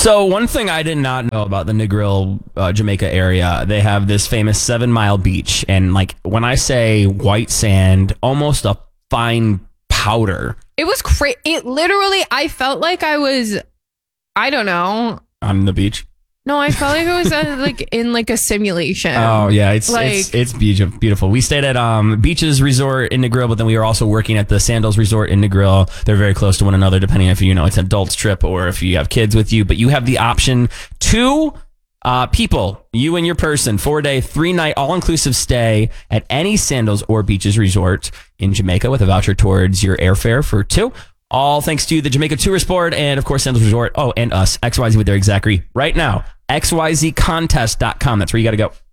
So one thing I did not know about the Negril, Jamaica area, they have this famous 7 Mile beach. And like when I say white sand, almost a fine powder. It was crazy. It literally, I felt like I was, I don't know. On the beach? No, I felt like I was in a simulation. Oh yeah, it's beautiful. We stayed at Beaches Resort in Negril, but then we were also working at the Sandals Resort in Negril. They're very close to one another, depending if it's an adults trip or if you have kids with you. But you have the option to people, you and your person, 4-day, 3-night, all-inclusive stay at any Sandals or Beaches Resort in Jamaica with a voucher towards your airfare for 2. All thanks to the Jamaica Tourist Board and, of course, Sandals Resort. Oh, and us, XYZ with their Exactry right now. XYZcontest.com. That's where you got to go.